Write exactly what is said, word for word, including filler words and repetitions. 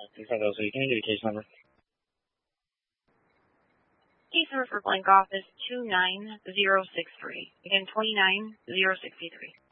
six five zero, so you can give me case number. Case number for blank office two nine zero six three. Again, two nine zero six three.